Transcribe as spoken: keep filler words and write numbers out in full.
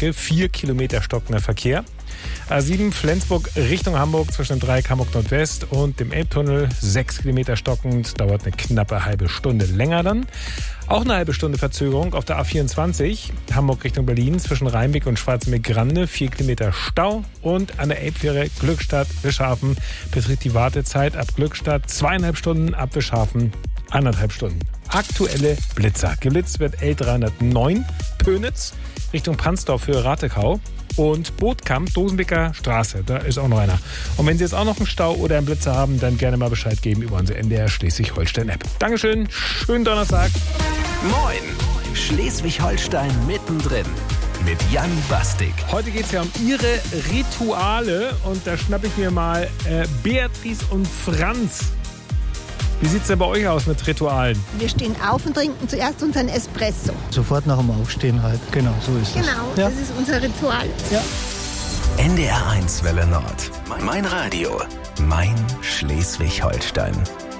Strecke, vier Kilometer stockender Verkehr. A sieben Flensburg Richtung Hamburg zwischen dem Dreieck Hamburg Nordwest und dem Elbtunnel, sechs Kilometer stockend, dauert eine knappe halbe Stunde länger dann. Auch eine halbe Stunde Verzögerung auf der A vierundzwanzig, Hamburg Richtung Berlin zwischen Rheinbeck und Schwarzenbeck-Grande, vier Kilometer Stau. Und an der Elbfähre Glückstadt-Wischhafen beträgt die Wartezeit ab Glückstadt zweieinhalb Stunden, ab Wischhafen anderthalb Stunden. Aktuelle Blitzer. Geblitzt wird L dreihundertneun Pönitz Richtung Pansdorf für Ratekau. Und Bootkamp, Dosenbeker Straße, da ist auch noch einer. Und wenn Sie jetzt auch noch einen Stau oder einen Blitzer haben, dann gerne mal Bescheid geben über unsere N D R Schleswig-Holstein-App. Dankeschön, schönen Donnerstag. Moin, Schleswig-Holstein mittendrin mit Jan Bastik. Heute geht es ja um Ihre Rituale und da schnappe ich mir mal äh, Beatrice und Franz. Wie sieht es denn bei euch aus mit Ritualen? Wir stehen auf und trinken zuerst unseren Espresso. Sofort nach dem Aufstehen halt. Genau, so ist es. Genau, Ja. das ist unser Ritual. Ja. N D R eins Welle Nord. Mein Radio. Mein Schleswig-Holstein.